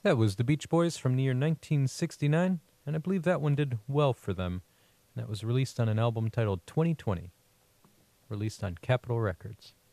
That was the Beach Boys from the year 1969, and I believe that one did well for them. And that was released on an album titled 2020, released on Capitol Records.